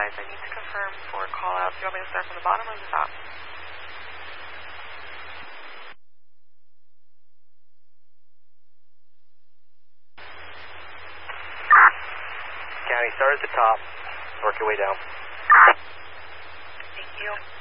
advise, I need to confirm for call-outs. Do you want me to start from the bottom or the top? County, start at the top. Work your way down. Thank you.